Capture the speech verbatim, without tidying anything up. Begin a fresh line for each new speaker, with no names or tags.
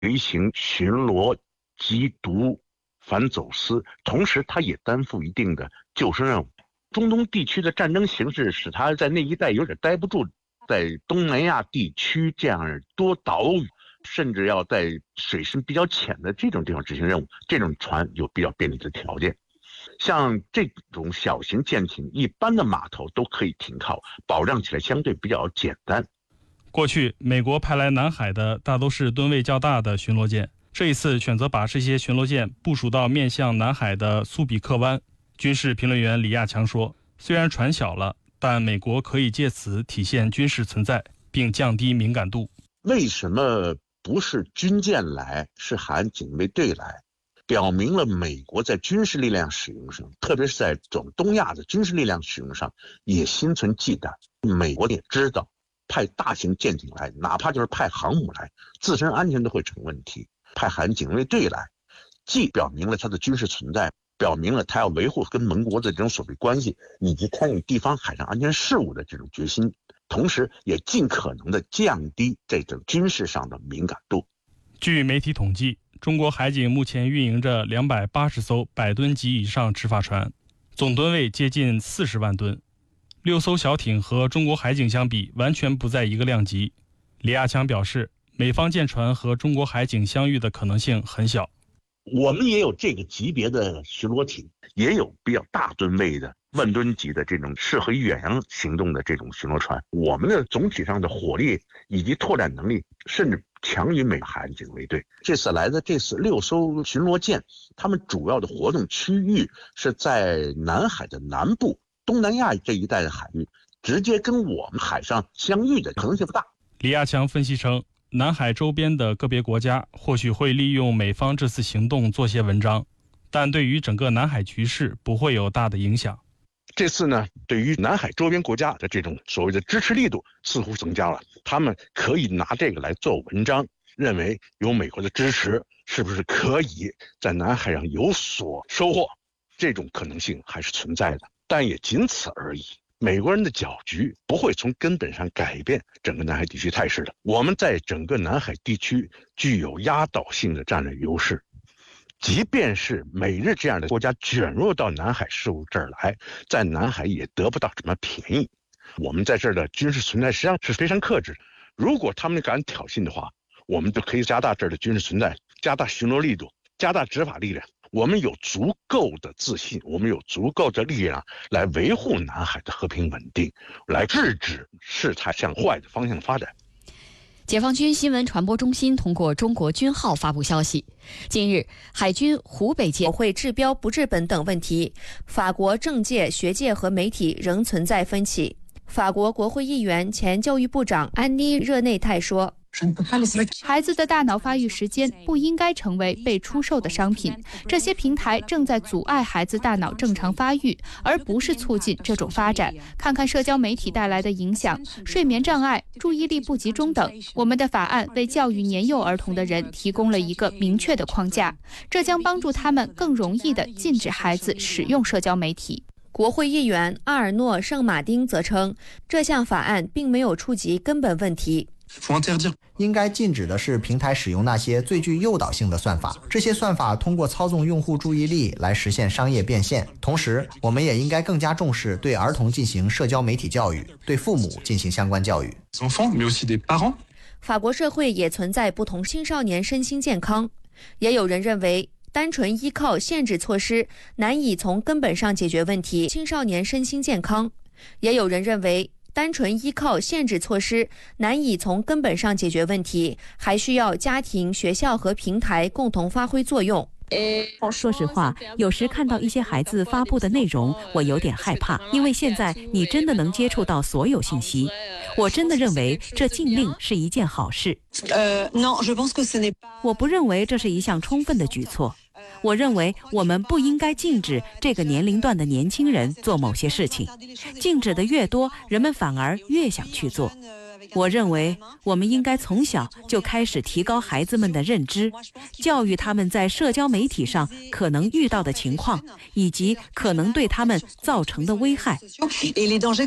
飞行、巡逻、缉毒、反走私，同时他也担负一定的救生任务。中东地区的战争形势使他在那一带有点待不住，在东南亚地区这样多岛屿，甚至要在水深比较浅的这种地方执行任务，这种船有比较便利的条件。像这种小型舰艇，一般的码头都可以停靠，保障起来相对比较简单。
过去美国派来南海的大都是吨位较大的巡逻舰，这一次选择把这些巡逻舰部署到面向南海的苏比克湾。军事评论员李亚强说，虽然船小了，但美国可以借此体现军事存在，并降低敏感度。
为什么不是军舰来，是海岸警卫队来？表明了美国在军事力量使用上，特别是在整东亚的军事力量使用上也心存忌惮。美国也知道派大型舰艇来，哪怕就是派航母来，自身安全都会成问题。派海岸警卫队来，既表明了它的军事存在，表明了他要维护跟盟国的这种所谓关系，以及参与地方海上安全事务的这种决心，同时也尽可能的降低这种军事上的敏感度。
据媒体统计，中国海警目前运营着两百八十艘百吨级以上执法船，总吨位接近四十万吨。六艘小艇和中国海警相比，完全不在一个量级。李亚强表示，美方舰船和中国海警相遇的可能性很小。
我们也有这个级别的巡逻艇，也有比较大吨位的万吨级的这种适合于远洋行动的这种巡逻船。我们的总体上的火力以及拓展能力，甚至强于美海岸警卫队。这次来的这次六艘巡逻舰，他们主要的活动区域是在南海的南部，东南亚这一带的海域，直接跟我们海上相遇的可能性不大。
李亚强分析称，南海周边的个别国家或许会利用美方这次行动做些文章，但对于整个南海局势不会有大的影响。
这次呢，对于南海周边国家的这种所谓的支持力度似乎增加了，他们可以拿这个来做文章，认为有美国的支持，是不是可以在南海上有所收获？这种可能性还是存在的，但也仅此而已。美国人的搅局不会从根本上改变整个南海地区态势的。我们在整个南海地区具有压倒性的战略优势，即便是美日这样的国家卷入到南海事务这儿来，在南海也得不到什么便宜。我们在这儿的军事存在实际上是非常克制，如果他们敢挑衅的话，我们就可以加大这儿的军事存在，加大巡逻力度，加大执法力量。我们有足够的自信，我们有足够的力量来维护南海的和平稳定，来制止事态向坏的方向发展。
解放军新闻传播中心通过中国军号发布消息，近日海军湖北舰会治标不治本等问题，法国政界、学界和媒体仍存在分歧。法国国会议员、前教育部长安妮·热内泰说，
孩子的大脑发育时间不应该成为被出售的商品，这些平台正在阻碍孩子大脑正常发育，而不是促进这种发展。看看社交媒体带来的影响，睡眠障碍、注意力不集中等，我们的法案为教育年幼儿童的人提供了一个明确的框架，这将帮助他们更容易地禁止孩子使用社交媒体。
国会议员阿尔诺·圣马丁则称，这项法案并没有触及根本问题。
应该禁止的是平台使用那些最具诱导性的算法，这些算法通过操纵用户注意力来实现商业变现。同时，我们也应该更加重视对儿童进行社交媒体教育，对父母进行相关教育。
法国社会也存在不同青少年身心健康，也有人认为单纯依靠限制措施难以从根本上解决问题。青少年身心健康，也有人认为单纯依靠限制措施难以从根本上解决问题，还需要家庭、学校和平台共同发挥作用。
说实话，有时看到一些孩子发布的内容，我有点害怕，因为现在你真的能接触到所有信息。我真的认为这禁令是一件好事。我不认为这是一项充分的举措。我认为我们不应该禁止这个年龄段的年轻人做某些事情，禁止的越多，人们反而越想去做。我认为我们应该从小就开始提高孩子们的认知，教育他们在社交媒体上可能遇到的情况，以及可能对他们造成的危害。